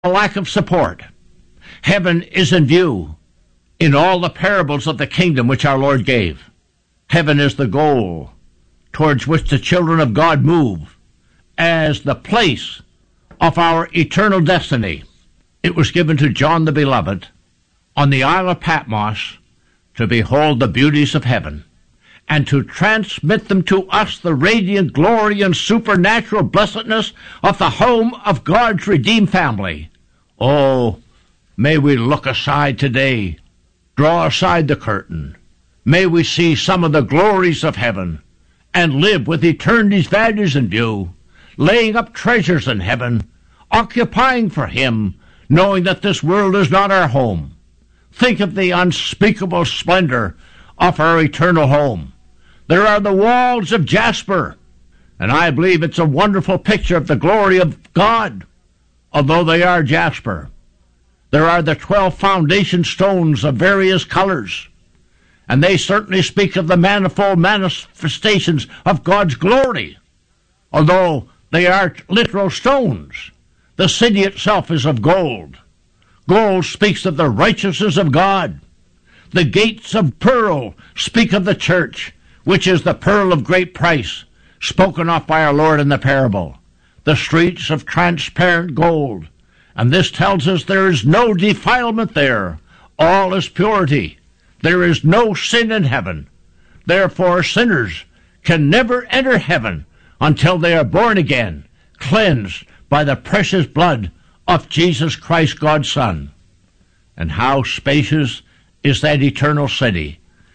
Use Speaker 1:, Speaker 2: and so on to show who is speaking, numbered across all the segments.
Speaker 1: a lack of support. Heaven is in view in all the parables of the kingdom which our Lord gave. Heaven is the goal towards which the children of God move as the place of our eternal destiny. It was given to John the Beloved on the Isle of Patmos to behold the beauties of heaven and to transmit them to us, the radiant glory and supernatural blessedness of the home of God's redeemed family. Oh, may we look aside today, draw aside the curtain. May we see some of the glories of heaven and live with eternity's values in view, laying up treasures in heaven, occupying for Him, knowing that this world is not our home. Think of the unspeakable splendor of our eternal home. There are the walls of jasper, and I believe it's a wonderful picture of the glory of God, although they are jasper. There are the 12 foundation stones of various colors, and they certainly speak of the manifold manifestations of God's glory, although they are literal stones. The city itself is of gold. Gold speaks of the righteousness of God. The gates of pearl speak of the church, which is the pearl of great price, spoken of by our Lord in the parable. The streets of transparent gold. And this tells us there is no defilement there. All is purity. There is no sin in heaven. Therefore, sinners can never enter heaven until they are born again, cleansed by the precious blood of Jesus Christ, God's Son. And how spacious is that eternal city,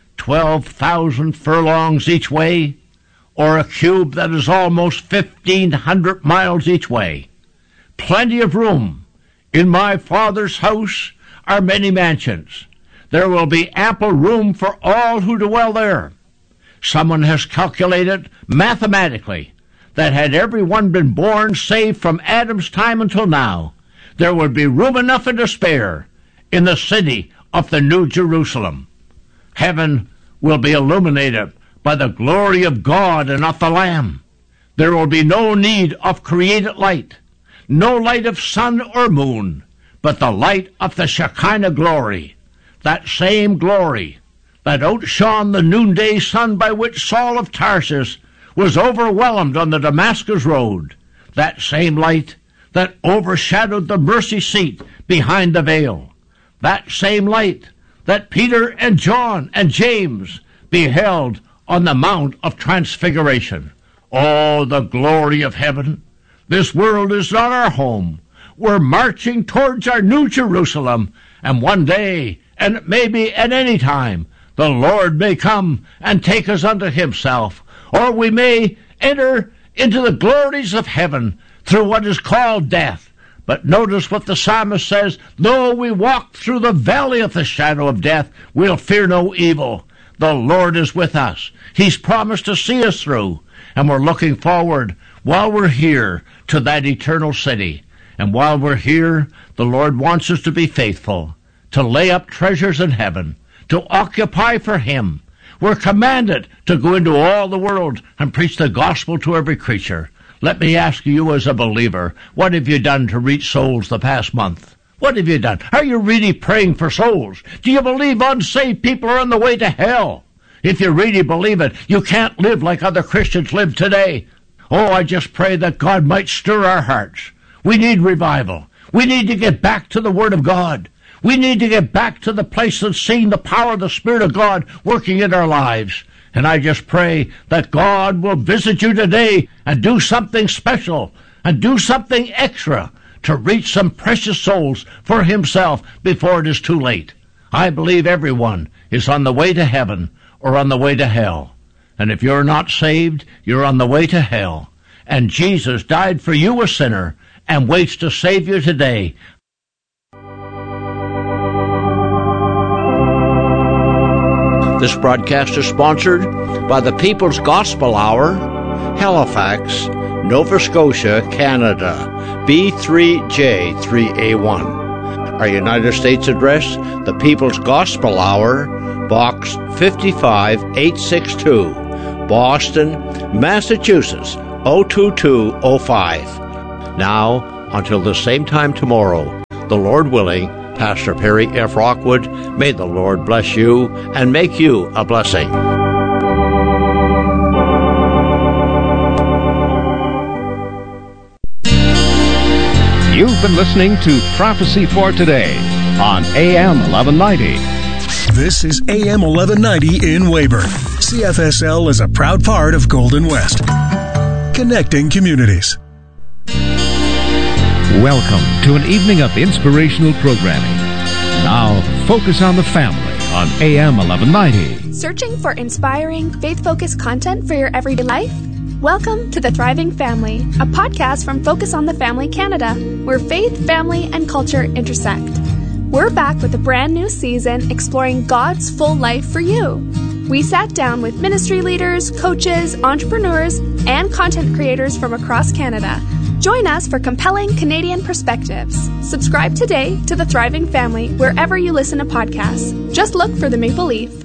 Speaker 1: 12,000 furlongs each way, or a cube that is almost 1,500 miles each way. Plenty of room. In my Father's house are many mansions. There will be ample room for all who dwell there. Someone has calculated mathematically that had everyone been born saved from Adam's time until now, there would be room enough and to spare in the city of the New Jerusalem. Heaven will be illuminated by the glory of God and of the Lamb. There will be no need of created light, no light of sun or moon, but the light of the Shekinah glory, that same glory that outshone the noonday sun by which Saul of Tarsus was overwhelmed on the Damascus road, that same light that overshadowed the mercy seat behind the veil, that same light that Peter and John and James beheld on the Mount of Transfiguration. Oh, the glory of heaven! This world is not our home. We're marching towards our New Jerusalem, and one day, and maybe at any time, the Lord may come and take us unto Himself, or we may enter into the glories of heaven through what is called death. But notice what the psalmist says, though we walk through the valley of the shadow of death, we'll fear no evil. The Lord is with us. He's promised to see us through, and we're looking forward while we're here to that eternal city. And while we're here, the Lord wants us to be faithful, to lay up treasures in heaven, to occupy for Him. We're commanded to go into all the world and preach the gospel to every creature. Let me ask you as a believer, what have you done to reach souls the past month? What have you done? Are you really praying for souls? Do you believe unsaved people are on the way to hell? If you really believe it, you can't live like other Christians live today. Oh, I just pray that God might stir our hearts. We need revival. We need to get back to the Word of God. We need to get back to the place of seeing the power of the Spirit of God working in our lives. And I just pray that God will visit you today and do something special and do something extra to reach some precious souls for Himself before it is too late. I believe everyone is on the way to heaven or on the way to hell. And if you're not saved, you're on the way to hell. And Jesus died for you, a sinner, and waits to save you today. This broadcast is sponsored by the People's Gospel Hour, Halifax, Nova Scotia, Canada, B3J3A1. Our United States address, the People's Gospel Hour, Box 55862, Boston, Massachusetts, 02205. Now, Until the same time tomorrow, the Lord willing, Pastor Perry F. Rockwood, may the Lord bless you and make you a blessing.
Speaker 2: You've been listening to Prophecy for Today on AM 1190.
Speaker 3: This is AM 1190 in Weyburn. CFSL is a proud part of Golden West, connecting communities.
Speaker 2: Welcome to an evening of inspirational programming. Now, Focus on the Family on AM 1190.
Speaker 4: Searching for inspiring, faith-focused content for your everyday life? Welcome to The Thriving Family, a podcast from Focus on the Family Canada, where faith, family, and culture intersect. We're back with a brand new season exploring God's full life for you. We sat down with ministry leaders, coaches, entrepreneurs, and content creators from across Canada. Join us for compelling Canadian perspectives. Subscribe today to The Thriving Family wherever you listen to podcasts. Just look for the maple leaf.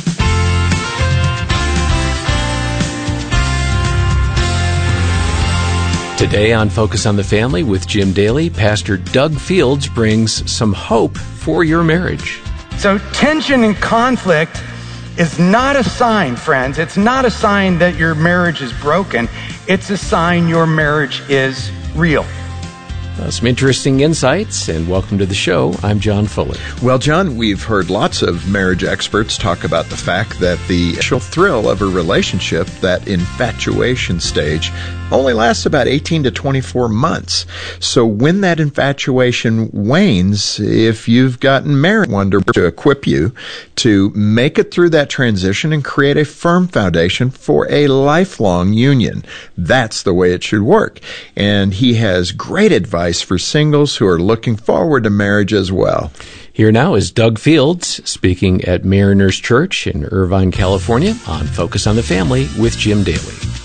Speaker 5: Today on Focus on the Family with Jim Daly, Pastor Doug Fields brings some hope for your marriage.
Speaker 6: So tension and conflict is not a sign, friends. It's not a sign that your marriage is broken. It's a sign your marriage is real.
Speaker 5: Some interesting insights, and welcome to the show. I'm John Fuller.
Speaker 7: Well, John, we've heard lots of marriage experts talk about the fact that the initial thrill of a relationship, that infatuation stage, only lasts about 18 to 24 months. So when that infatuation wanes, if you've gotten married, wonder to equip you to make it through that transition and create a firm foundation for a lifelong union. That's the way it should work. And he has great advice for singles who are looking forward to marriage as well.
Speaker 5: Here now is Doug Fields speaking at Mariners Church in Irvine, California on Focus on the Family with Jim Daly.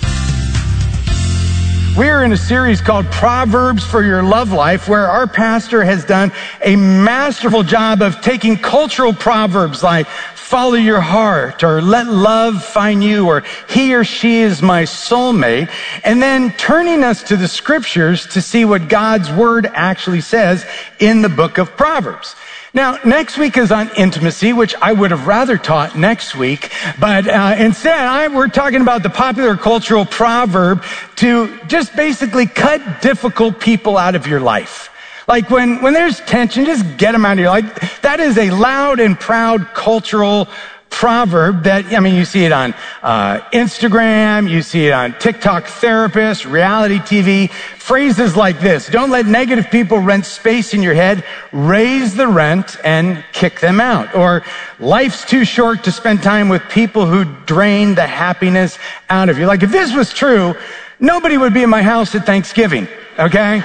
Speaker 6: We're in a series called Proverbs for Your Love Life, where our pastor has done a masterful job of taking cultural proverbs like follow your heart, or let love find you, or he or she is my soulmate, and then turning us to the scriptures to see what God's word actually says in the book of Proverbs. Now, next week is on intimacy, which I would have rather taught next week, but instead we're talking about the popular cultural proverb to just basically cut difficult people out of your life. Like when there's tension, just get them out of your life. That is a loud and proud cultural proverb that, you see it on Instagram, you see it on TikTok therapists, reality TV. Phrases like this: don't let negative people rent space in your head, raise the rent and kick them out. Or life's too short to spend time with people who drain the happiness out of you. Like if this was true, nobody would be in my house at Thanksgiving, okay?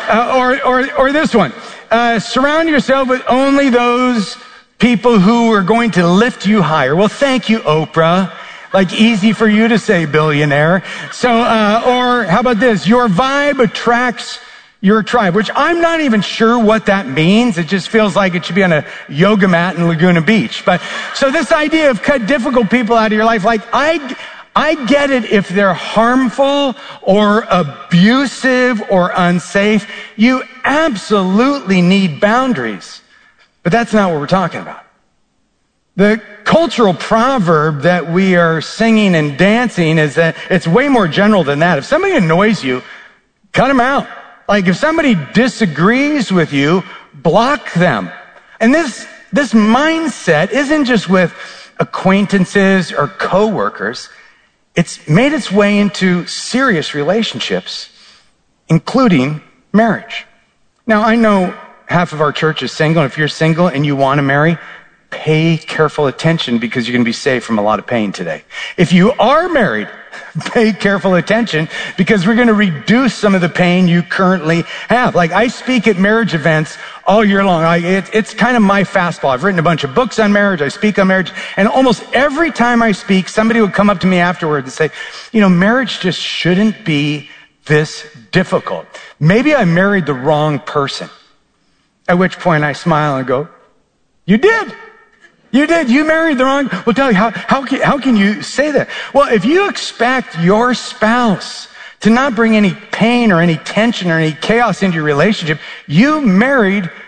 Speaker 6: Or this one, surround yourself with only those people who are going to lift you higher. Well, thank you, Oprah. Like easy for you to say, billionaire. So, or how about this? Your vibe attracts your tribe, which I'm not even sure what that means. It just feels like it should be on a yoga mat in Laguna Beach. But so this idea of cut difficult people out of your life, like I get it if they're harmful or abusive or unsafe. You absolutely need boundaries. But that's not what we're talking about. The cultural proverb that we are singing and dancing is that it's way more general than that. If somebody annoys you, cut them out. Like if somebody disagrees with you, block them. And this mindset isn't just with acquaintances or coworkers. It's made its way into serious relationships, including marriage. Now, I know half of our church is single. If you're single and you want to marry, pay careful attention because you're going to be saved from a lot of pain today. If you are married, pay careful attention because we're going to reduce some of the pain you currently have. Like I speak at marriage events all year long. It's kind of my fastball. I've written a bunch of books on marriage. I speak on marriage. And almost every time I speak, somebody would come up to me afterwards and say, marriage just shouldn't be this difficult. Maybe I married the wrong person. At which point I smile and go, you did. You did. You married the wrong. Well, tell you, how can you say that? Well, if you expect your spouse to not bring any pain or any tension or any chaos into your relationship. You married